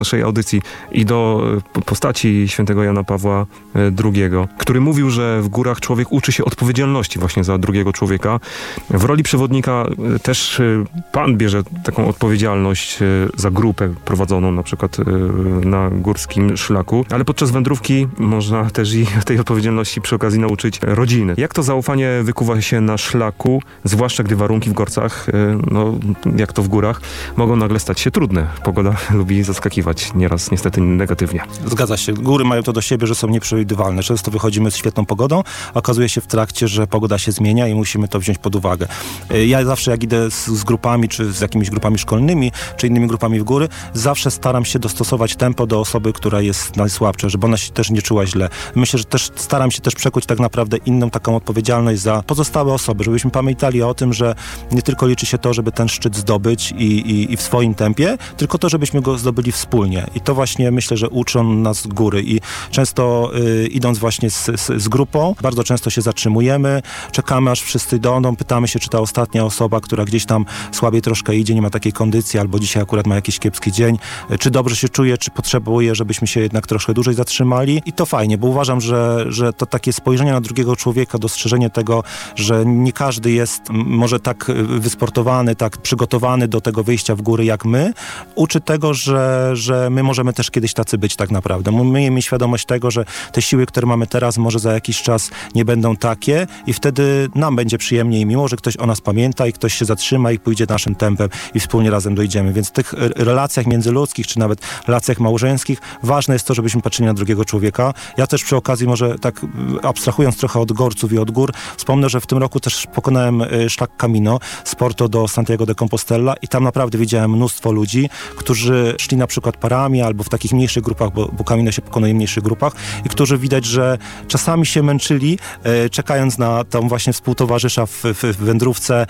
naszej audycji i do postaci świętego Jana Pawła II, który mówił, że w górach człowiek uczy się odpowiedzialności właśnie za drugiego człowieka. W roli przewodnika też pan bierze taką odpowiedzialność za grupę prowadzoną na przykład na górskim szlaku, ale podczas wędrówki można też i tej odpowiedzialności przy okazji nauczyć rodziny. Jak to zaufanie wykuwa się na szlaku, zwłaszcza gdy warunki w Gorcach, no jak to w górach, mogą nagle stać się trudne. Pogoda lubi zaskakiwać nieraz niestety negatywnie. Zgadza się. Góry mają to do siebie, że są nieprzewidywalne. Często wychodzimy z świetną pogodą, a okazuje się w trakcie, że pogoda się zmienia i musimy to wziąć pod uwagę. Ja zawsze jak idę z grupami, czy z jakimiś grupami szkolnymi, czy innymi grupami w góry, zawsze staram się dostosować tempo do osoby, która jest najsłabsza, żeby ona się też nie czuła źle. Myślę, że też staram się też przekuć tak naprawdę inną taką odpowiedzialność za pozostałe osoby, żebyśmy pamiętali o tym, że nie tylko liczy się to, żeby ten szczyt zdobyć i w swoim tempie, tylko to, żebyśmy go zdobyli wspólnie. I to właśnie myślę, że uczą nas góry i często idąc właśnie z grupą, bardzo często się zatrzymujemy, czekamy aż wszyscy dojdą, pytamy się, czy ta ostatnia osoba, która gdzieś tam słabiej troszkę idzie, nie ma takiej kondycji, albo dzisiaj akurat ma jakiś kiepski dzień, czy dobrze się czuje, czy potrzebuje, żebyśmy się jednak troszkę dłużej zatrzymali. I to fajnie, bo uważam, że to takie spojrzenie na drugiego człowieka, dostrzeżenie tego, że nie każdy jest może tak wysportowany, tak przygotowany do tego wyjścia w góry jak my, uczy tego, że my możemy też kiedyś tacy być tak naprawdę. My miejmy świadomość tego, że te siły, które mamy teraz, może za jakiś czas nie będą takie i wtedy nam będzie przyjemniej, mimo że ktoś o nas pamięta i ktoś się zatrzyma i pójdzie naszym tempem i wspólnie razem dojdziemy. Więc w tych relacjach międzyludzkich, czy nawet relacjach małżeńskich, ważne jest to, żebyśmy patrzyli na drugiego człowieka. Ja też przy okazji, może tak abstrahując trochę od Gorców i od gór, wspomnę, że w tym roku też pokonałem szlak Camino z Porto do Santiago de Compostela i tam naprawdę widziałem mnóstwo ludzi, którzy szli na przykład parami albo w takich mniejszych grupach, bo Camino się pokonuje w mniejszych grupach i którzy widać, że czasami się męczyli, czekając na tą właśnie współtowarzysza w wędrówce,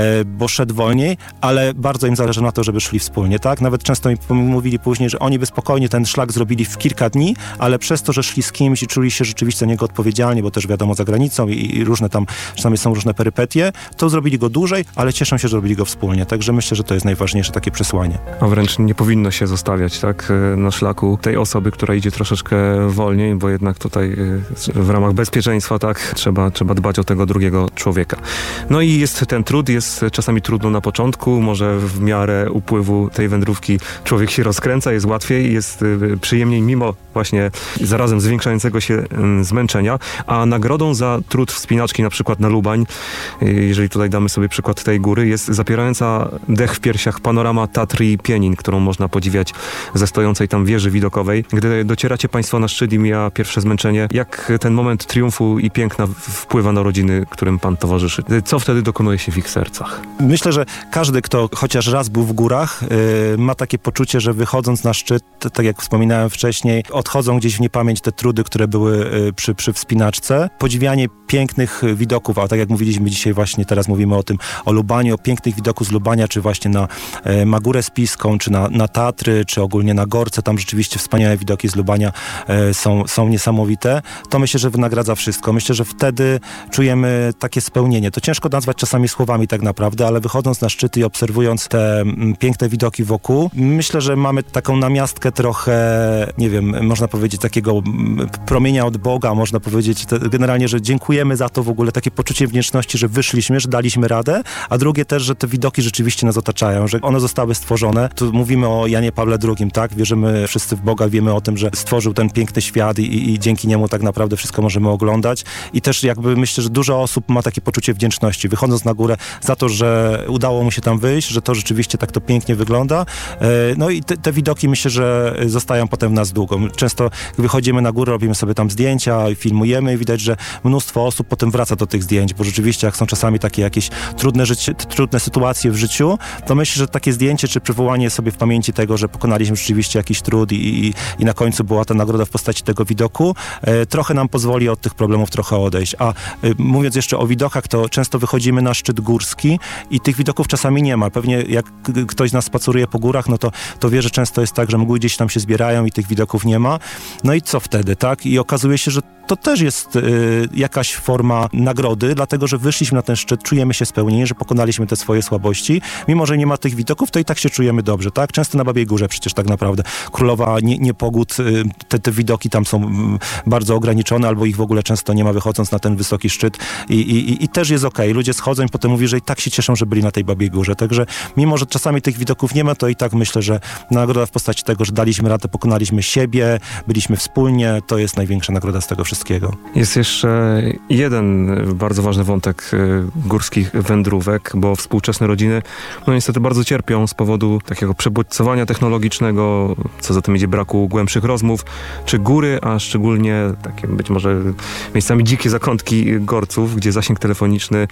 bo szedł wolniej, ale bardzo im zależy na to, żeby szli wspólnie, tak? Nawet często mi mówili później, że oni by spokojnie ten szlak zrobili w kilka dni, ale przez to, że szli z kimś i czuli się rzeczywiście za niego odpowiedzialni, bo też wiadomo za granicą i różne tam, czasami są różne perypetie, to zrobili go dłużej, ale cieszą się, że zrobili go wspólnie. Także myślę, że to jest najważniejsze takie przesłanie. A wręcz nie powinno się zostawiać, tak, na szlaku tej osoby, która idzie troszeczkę wolniej, bo jednak tutaj w ramach bezpieczeństwa, tak, trzeba dbać o tego drugiego człowieka. No i jest ten trud, jest czasami trudno na początku, może w miarę upływu tej wędrówki człowiek się rozkręca, jest łatwiej, jest przyjemniej, mimo właśnie zarazem zwiększającego się zmęczenia, a nagrodą za trud wspinaczki na przykład na Lubań, jeżeli tutaj damy sobie przykład tej góry, jest zapierająca dech w piersiach panorama Tatry i Pienin, którą można podziwiać ze stojącej tam wieży widokowej. Gdy docieracie Państwo na szczyt i mija pierwsze zmęczenie, jak ten moment triumfu i piękna wpływa na rodziny, którym Pan towarzyszy? Co wtedy dokonuje się w ich sercach? Myślę, że każdy, kto chociaż raz był w górach, ma takie poczucie, że wychodząc na szczyt, tak jak wspominałem wcześniej, odchodzą gdzieś w niepamięć te trudy, które były przy wspinaczce. Podziwianie pięknych widoków, a tak jak mówiliśmy dzisiaj właśnie, teraz mówimy o Lubaniu, o pięknych widoków z Lubania, czy właśnie na Magórę Spiską, czy na Tatry, czy ogólnie na Gorce, tam rzeczywiście wspaniałe widoki z Lubania są niesamowite. To myślę, że wynagradza wszystko. Myślę, że wtedy czujemy takie spełnienie. To ciężko nazwać czasami słowami tak naprawdę, ale wychodząc na szczyty i obserwując te piękne widoki wokół, myślę, że mamy taką namiastkę trochę, nie wiem, można powiedzieć takiego promienia od Boga, można powiedzieć generalnie, że dziękujemy za to w ogóle, takie poczucie wdzięczności, że wyszliśmy, że daliśmy radę, a drugie też, że te widoki rzeczywiście nas otaczają, że one zostały stworzone. Tu mówimy o Janie Pawle II, tak? Wierzymy wszyscy w Boga, wiemy o tym, że stworzył ten piękny świat i dzięki niemu tak naprawdę wszystko możemy oglądać i też jakby myślę, że dużo osób ma takie poczucie wdzięczności, wychodząc na górę za to, że udało mu się tam wyjść, że to rzeczywiście tak to pięknie wygląda. No i te widoki myślę, że zostają potem w nas długo. Często jak wychodzimy na górę, robimy sobie tam zdjęcia, filmujemy i widać, że mnóstwo osób potem wraca do tych zdjęć, bo rzeczywiście jak są czasami takie jakieś trudne sytuacje w życiu, to myślę, że takie zdjęcie czy przywołanie sobie w pamięci tego, że pokonaliśmy rzeczywiście jakiś trud i na końcu była ta nagroda w postaci tego widoku, trochę nam pozwoli od tych problemów trochę odejść. A mówiąc jeszcze o widokach, to często wychodzimy na szczyt górski i tych widoków czasami nie ma. Pewnie jak ktoś z nas spaceruje po górach, no to wie, że często jest tak, że mgły gdzieś tam się zbierają i tych widoków nie ma. No i co wtedy, tak? I okazuje się, że to też jest jakaś forma nagrody, dlatego, że wyszliśmy na ten szczyt, czujemy się spełnieni, że pokonaliśmy te swoje słabości. Mimo że nie ma tych widoków, to i tak się czujemy dobrze, tak? Często na Babiej Górze przecież tak naprawdę. Królowa Niepogód, te widoki tam są bardzo ograniczone, albo ich w ogóle często nie ma, wychodząc na ten wysoki szczyt i też jest okej. Ludzie schodzą i potem mówią, że i tak się cieszą, że byli na tej Babiej Górze. Także mimo, że czasami tych widoków nie ma, to i tak myślę, że nagroda w postaci tego, że daliśmy radę, pokonaliśmy siebie, byliśmy wspólnie, to jest największa nagroda z tego wszystkiego. Jest jeszcze jeden bardzo ważny wątek górskich wędrówek, bo współczesne rodziny niestety bardzo cierpią z powodu takiego przebodźcowania technologicznego, co za tym idzie braku głębszych rozmów, czy góry, a szczególnie takie być może miejscami dzikie zakątki Gorców, gdzie zasięg telefoniczny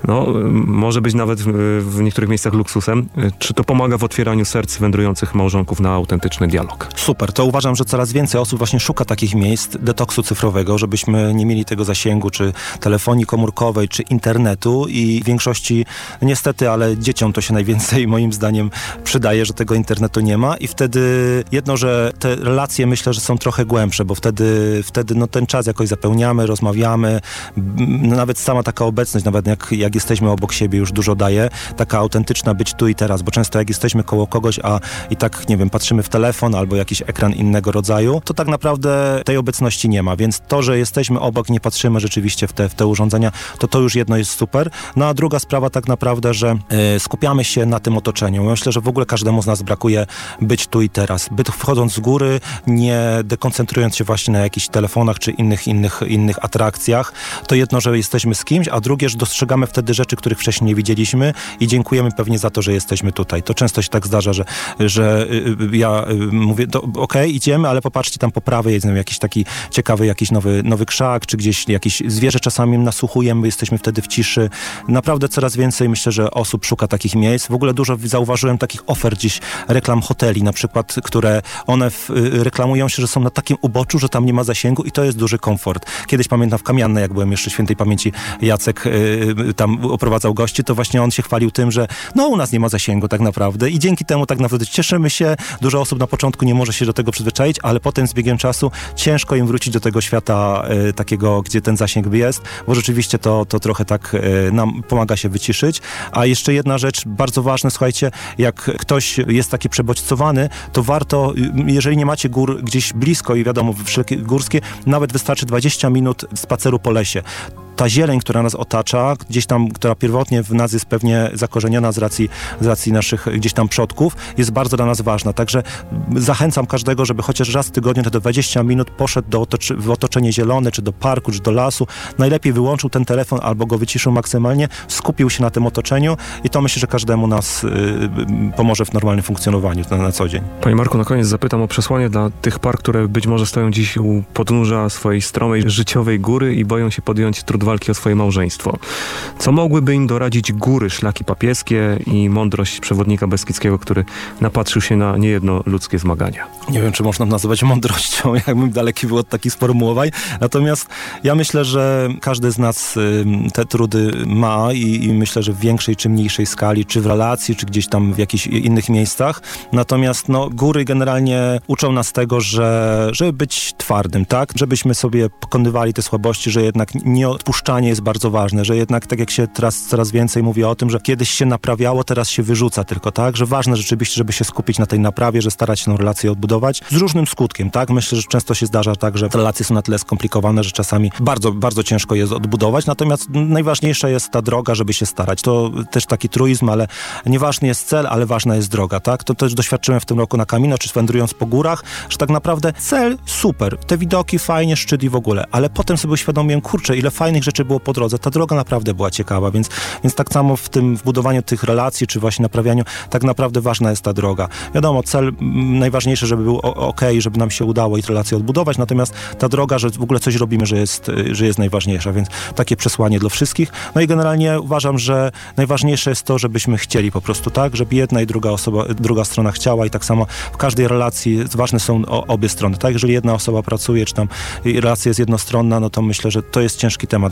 może być nawet w niektórych miejscach luksusem. Czy to pomaga w otwieraniu serc wędrujących małżonków na autentyczny dialog? Super, to uważam, że coraz więcej osób właśnie szuka takich miejsc detoksu cyfrowego, żebyśmy nie mieli tego zasięgu, czy telefonii komórkowej, czy internetu i w większości niestety, ale dzieciom to się najwięcej moim zdaniem przydaje, że tego internetu nie ma i wtedy jedno, że te relacje myślę, że są trochę głębsze, bo wtedy ten czas jakoś zapełniamy, rozmawiamy, nawet sama taka obecność, nawet jak jesteśmy obok siebie już dużo daje, taka autentyczna być tu i teraz, bo często jak jesteśmy koło kogoś, a i tak, nie wiem, patrzymy w telefon albo jakiś ekran innego rodzaju, to tak naprawdę tej obecności nie ma, więc to, że jesteśmy obok, nie patrzymy rzeczywiście w te urządzenia, to już jedno jest super. No a druga sprawa tak naprawdę, że skupiamy się na tym otoczeniu. Myślę, że w ogóle każdemu z nas brakuje być tu i teraz. Wchodząc z góry, nie dekoncentrując się właśnie na jakichś telefonach czy innych atrakcjach, to jedno, że jesteśmy z kimś, a drugie, że dostrzegamy wtedy rzeczy, których wcześniej nie widzieliśmy i dziękujemy pewnie za to, że jesteśmy tutaj. To często się tak zdarza, że ja mówię, okej, idziemy, ale popatrzcie, tam po prawej jest jakiś taki ciekawy, jakiś nowy krzak, czy gdzieś jakieś zwierzę czasami nasłuchujemy, jesteśmy wtedy w ciszy. Naprawdę coraz więcej myślę, że osób szuka takich miejsc. W ogóle dużo zauważyłem takich ofert dziś, reklam hoteli na przykład, które one reklamują się, że są na takim uboczu, że tam nie ma zasięgu i to jest duży komfort. Kiedyś pamiętam w Kamiannej, jak byłem jeszcze świętej pamięci, Jacek tam oprowadzał gości, to właśnie on się chwalił tym, że u nas nie ma zasięgu tak naprawdę i dzięki temu tak naprawdę cieszymy się. Dużo osób na początku nie może się do tego przyzwyczaić, ale potem z biegiem czasu ciężko im wrócić do tego świata takiego, gdzie ten zasięg jest, bo rzeczywiście to trochę tak nam pomaga się wyciszyć. A jeszcze jedna rzecz bardzo ważna, słuchajcie, jak ktoś jest taki przebodźcowany, to warto, jeżeli nie macie gór gdzieś blisko i wiadomo, wszelkie górskie, nawet wystarczy 20 minut spaceru po lesie. Ta zieleń, która nas otacza, gdzieś tam, która pierwotnie w nas jest pewnie zakorzeniona z racji naszych gdzieś tam przodków, jest bardzo dla nas ważna. Także zachęcam każdego, żeby chociaż raz w tygodniu te 20 minut poszedł w otoczenie zielone, czy do parku, czy do lasu. Najlepiej wyłączył ten telefon albo go wyciszył maksymalnie, skupił się na tym otoczeniu i to myślę, że każdemu nas pomoże w normalnym funkcjonowaniu na co dzień. Panie Marku, na koniec zapytam o przesłanie dla tych par, które być może stoją dziś u podnóża swojej stromej życiowej góry i boją się podjąć trud walki o swoje małżeństwo. Co mogłyby im doradzić góry, szlaki papieskie i mądrość przewodnika beskidzkiego, który napatrzył się na niejedno ludzkie zmagania? Nie wiem, czy można nazywać mądrością, jakbym daleki był od takich sformułowań. Natomiast ja myślę, że każdy z nas te trudy ma i myślę, że w większej czy mniejszej skali, czy w relacji, czy gdzieś tam w jakichś innych miejscach. Natomiast góry generalnie uczą nas tego, żeby być twardym, tak? Żebyśmy sobie pokonywali te słabości, że jednak nie odpuszczanie jest bardzo ważne, że jednak tak jak się teraz coraz więcej mówi o tym, że kiedyś się naprawiało, teraz się wyrzuca tylko, tak? Że ważne rzeczywiście, żeby się skupić na tej naprawie, że starać się tę relację odbudować z różnym skutkiem, tak? Myślę, że często się zdarza tak, że te relacje są na tyle skomplikowane, że czasami bardzo, bardzo ciężko je odbudować, natomiast najważniejsza jest ta droga, żeby się starać. To też taki truizm, ale nieważny jest cel, ale ważna jest droga, tak? To też doświadczyłem w tym roku na Camino, czy wędrując po górach, że tak naprawdę cel super, te widoki fajnie, szczyt i w ogóle, ale potem sobie uświadomiłem, kurczę, ile fajnych rzeczy było po drodze. Ta droga naprawdę była ciekawa, więc tak samo w budowaniu tych relacji, czy właśnie naprawianiu, tak naprawdę ważna jest ta droga. Wiadomo, cel najważniejszy, żeby był żeby nam się udało i relacje odbudować, natomiast ta droga, że w ogóle coś robimy, że jest najważniejsza, więc takie przesłanie dla wszystkich. No i generalnie uważam, że najważniejsze jest to, żebyśmy chcieli po prostu, tak, żeby jedna i druga strona chciała i tak samo w każdej relacji ważne są obie strony, tak, jeżeli jedna osoba pracuje, czy tam relacja jest jednostronna, no to myślę, że to jest ciężki temat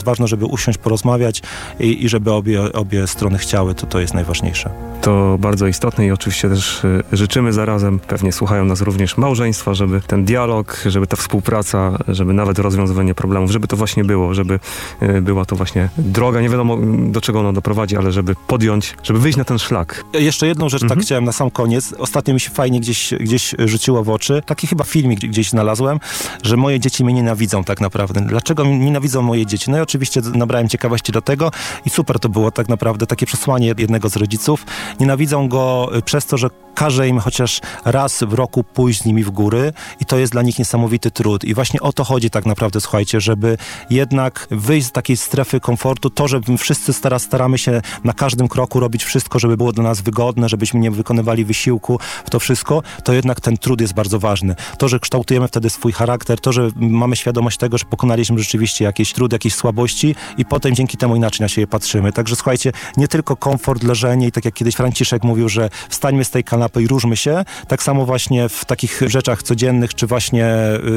ważne, żeby usiąść, porozmawiać i żeby obie strony chciały, to jest najważniejsze. To bardzo istotne i oczywiście też życzymy zarazem, pewnie słuchają nas również małżeństwa, żeby ten dialog, żeby ta współpraca, żeby nawet rozwiązywanie problemów, żeby to właśnie było, żeby była to właśnie droga, nie wiadomo do czego ona doprowadzi, ale żeby podjąć, żeby wyjść na ten szlak. Jeszcze jedną rzecz tak chciałem na sam koniec. Ostatnio mi się fajnie gdzieś rzuciło w oczy. Taki chyba filmik gdzieś znalazłem, że moje dzieci mnie nienawidzą tak naprawdę. Dlaczego nienawidzą moje dzieci? No i oczywiście nabrałem ciekawości do tego i super to było tak naprawdę takie przesłanie jednego z rodziców. Nienawidzą go przez to, że każe im chociaż raz w roku pójść z nimi w góry i to jest dla nich niesamowity trud. I właśnie o to chodzi tak naprawdę, słuchajcie, żeby jednak wyjść z takiej strefy komfortu, to, że my wszyscy staramy się na każdym kroku robić wszystko, żeby było dla nas wygodne, żebyśmy nie wykonywali wysiłku w to wszystko, to jednak ten trud jest bardzo ważny. To, że kształtujemy wtedy swój charakter, to, że mamy świadomość tego, że pokonaliśmy rzeczywiście jakiś trud, jakieś słabości i potem dzięki temu inaczej na siebie patrzymy. Także słuchajcie, nie tylko komfort, leżenie i tak jak kiedyś Franciszek mówił, że wstańmy z tej kanapy i różmy się, tak samo właśnie w takich rzeczach codziennych, czy właśnie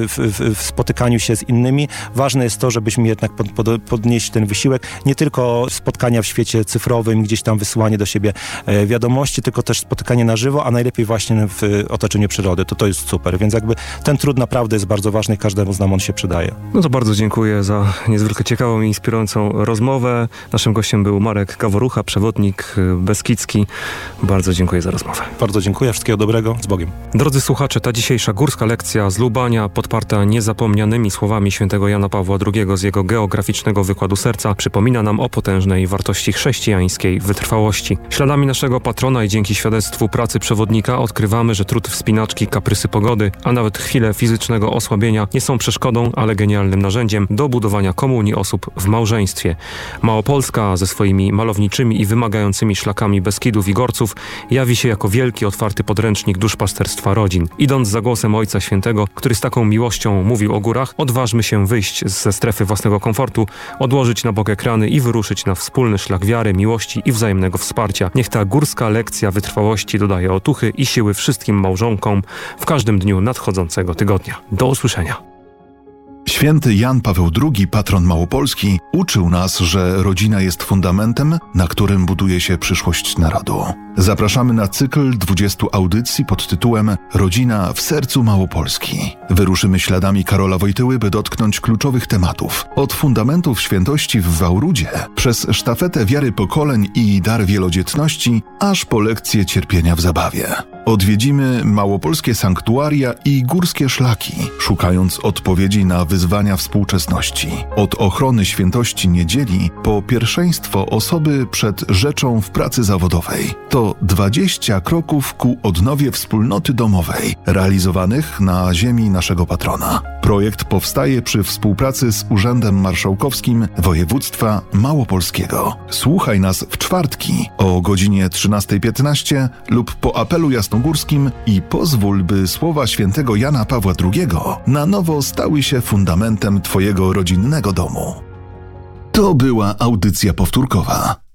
w spotykaniu się z innymi, ważne jest to, żebyśmy jednak podnieść ten wysiłek, nie tylko spotkania w świecie cyfrowym, gdzieś tam wysyłanie do siebie wiadomości, tylko też spotykanie na żywo, a najlepiej właśnie w otoczeniu przyrody. To jest super, więc jakby ten trud naprawdę jest bardzo ważny i każdemu z nam on się przydaje. No to bardzo dziękuję za niezwykle ciekawą i inspirującą rozmowę. Naszym gościem był Marek Gaworucha, przewodnik beskidzki. Bardzo dziękuję za rozmowę. Bardzo dziękuję, wszystkiego dobrego, z Bogiem. Drodzy słuchacze, ta dzisiejsza górska lekcja z Lubania, podparta niezapomnianymi słowami świętego Jana Pawła II z jego geograficznego wykładu serca, przypomina nam o potężnej wartości chrześcijańskiej wytrwałości. Śladami naszego patrona i dzięki świadectwu pracy przewodnika odkrywamy, że trud wspinaczki, kaprysy pogody, a nawet chwile fizycznego osłabienia nie są przeszkodą, ale genialnym narzędziem do budowania komunii osób w małżeństwie. Małopolska ze swoimi malowniczymi i wymagającymi szlakami Beskidów i Gorców jawi się jako wielki, otwarty podręcznik duszpasterstwa rodzin. Idąc za głosem Ojca Świętego, który z taką miłością mówił o górach, odważmy się wyjść ze strefy własnego komfortu, odłożyć na bok ekrany i wyruszyć na wspólny szlak wiary, miłości i wzajemnego wsparcia. Niech ta górska lekcja wytrwałości dodaje otuchy i siły wszystkim małżonkom w każdym dniu nadchodzącego tygodnia. Do usłyszenia. Święty Jan Paweł II, patron Małopolski, uczył nas, że rodzina jest fundamentem, na którym buduje się przyszłość narodu. Zapraszamy na cykl 20 audycji pod tytułem Rodzina w sercu Małopolski. Wyruszymy śladami Karola Wojtyły, by dotknąć kluczowych tematów. Od fundamentów świętości w Wałrudzie, przez sztafetę wiary pokoleń i dar wielodzietności, aż po lekcje cierpienia w zabawie. Odwiedzimy małopolskie sanktuaria i górskie szlaki, szukając odpowiedzi na wyzwania współczesności. Od ochrony świętości niedzieli po pierwszeństwo osoby przed rzeczą w pracy zawodowej. To 20 kroków ku odnowie wspólnoty domowej, realizowanych na ziemi naszego patrona. Projekt powstaje przy współpracy z Urzędem Marszałkowskim Województwa Małopolskiego. Słuchaj nas w czwartki o godzinie 13:15 lub po apelu jasnogórskim i pozwól, by słowa świętego Jana Pawła II na nowo stały się fundamentem Twojego rodzinnego domu. To była audycja powtórkowa.